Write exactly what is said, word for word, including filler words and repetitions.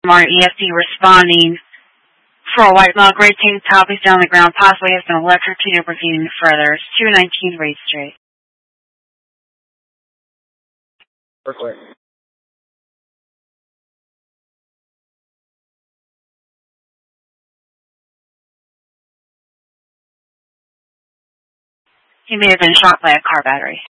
Our E F T responding for a white male, gray tank top, he's down on the ground, possibly has been electrocuted, reviewing further. It's two nineteen Reed Street. Berkeley. He may have been shot by a car battery.